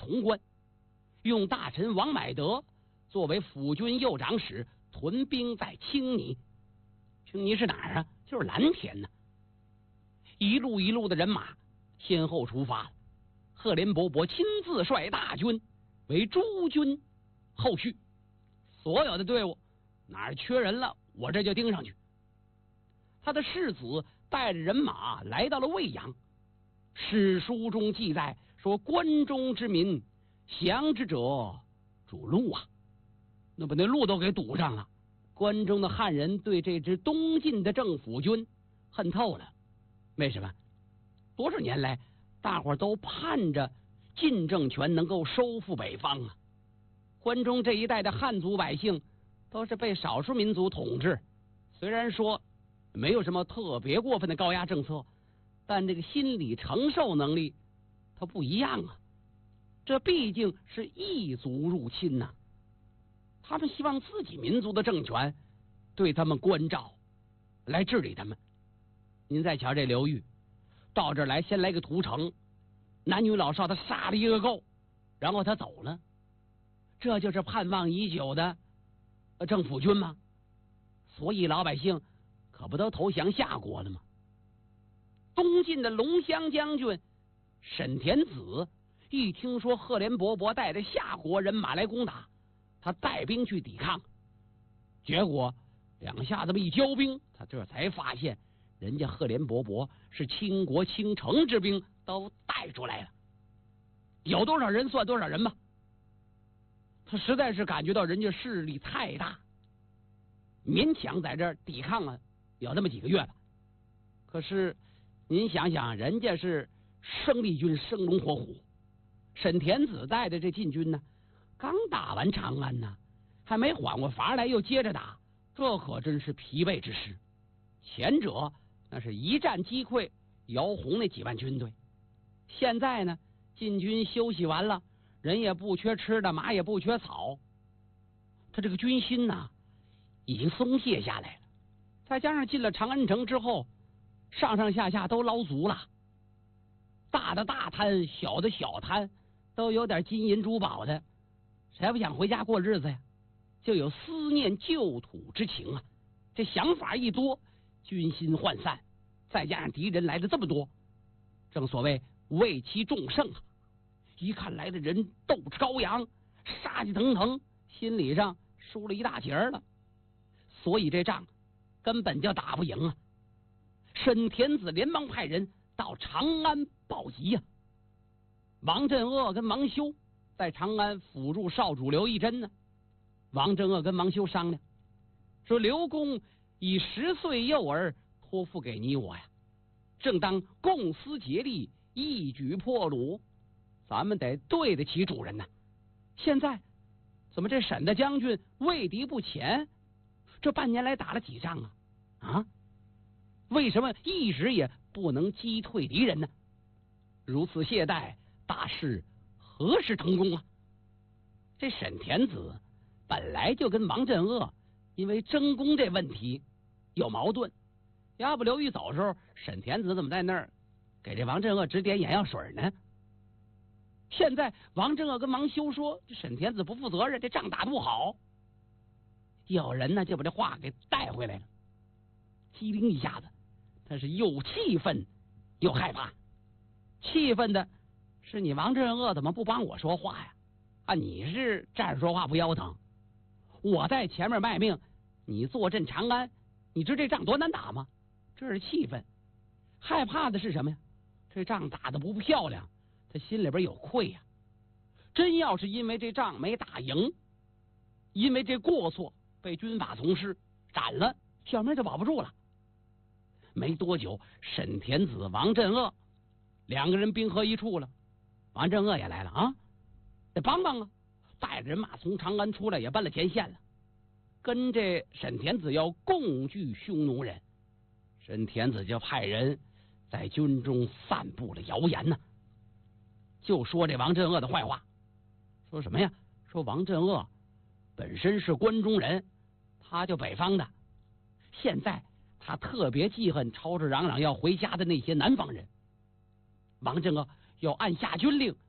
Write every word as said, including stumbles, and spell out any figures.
潼关，用大臣王买德作为辅军右长史，屯兵在青泥。青泥是哪儿啊？就是蓝田呢。一路一路的人马先后出发了，赫连勃勃亲自率大军为诸军后续，所有的队伍哪儿缺人了，我这就盯上去。他的世子带着人马来到了魏阳，史书中记载说，关中之民降之者主路啊，那把那路都给堵上了。关中的汉人对这支东进的政府军恨透了。为什么？多少年来大伙儿都盼着晋政权能够收复北方啊。关中这一带的汉族百姓都是被少数民族统治，虽然说没有什么特别过分的高压政策，但这个心理承受能力它不一样啊。这毕竟是异族入侵呐、啊，他们希望自己民族的政权对他们关照，来治理他们。您再瞧这刘裕到这儿来，先来个屠城，男女老少他杀了一个够，然后他走了，这就是盼望已久的政府军吗？所以老百姓可不都投降夏国了吗？东晋的龙骧将军沈田子一听说赫连勃勃带着夏国人马来攻打，他带兵去抵抗，结果两下这么一交兵，他这才发现人家赫连勃勃是倾国倾城之兵都带出来了，有多少人算多少人吧。他实在是感觉到人家势力太大，勉强在这儿抵抗了有那么几个月吧。可是您想想，人家是生力军，生龙活虎，沈田子带的这晋军呢，刚打完长安呢，还没缓过乏来，又接着打，这可真是疲惫之师。前者那是一战击溃姚洪那几万军队，现在呢，晋军休息完了，人也不缺吃的，马也不缺草，他这个军心呐已经松懈下来了。再加上进了长安城之后，上上下下都捞足了，大的大贪，小的小贪，都有点金银珠宝的，谁不想回家过日子呀？就有思念旧土之情啊。这想法一多，军心涣散，再加上敌人来的这么多，正所谓畏其众胜啊。一看来的人斗志高扬，杀气腾腾，心理上输了一大截了，所以这仗根本就打不赢啊。沈田子连忙派人到长安报急呀、啊。王镇恶跟王修在长安辅助少主刘义珍呢。王镇恶跟王修商量说，刘公以十岁幼儿托付给你我呀，正当共思竭力，一举破虏，咱们得对得起主人呐。现在怎么这沈大将军畏敌不前？这半年来打了几仗啊？啊？为什么一时也不能击退敌人呢？如此懈怠，大事何时成功啊？这沈田子本来就跟王镇恶因为争功这问题有矛盾，要不刘裕走的时候，沈田子怎么在那儿给这王镇恶指点眼药水呢？现在王镇恶跟王修说这沈田子不负责任，这仗打得不好，有人呢就把这话给带回来了，机灵一下子，他是又气愤又害怕。气愤的是你王镇恶怎么不帮我说话呀？啊，你是站着说话不腰疼，我在前面卖命，你坐镇长安，你知这仗多难打吗？这是气愤。害怕的是什么呀？这仗打得不漂亮，他心里边有愧呀。真要是因为这仗没打赢，因为这过错被军法从师斩了，小命就保不住了。没多久，沈田子、王镇恶两个人兵合一处了，王镇恶也来了啊，得帮帮啊！带着人马从长安出来，也奔了前线了，跟这沈田子要共拒匈奴人。沈田子就派人在军中散布了谣言呢、啊，就说这王镇恶的坏话。说什么呀？说王镇恶本身是关中人，他就北方的，现在他特别记恨吵吵嚷嚷要回家的那些南方人。王镇恶要按下军令